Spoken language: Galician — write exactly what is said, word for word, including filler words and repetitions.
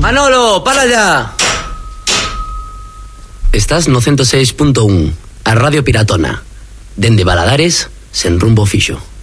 Manolo, para ya. Estás no ciento seis punto un, a Radio Piratona. Dende Baladares, sen rumbo fixo.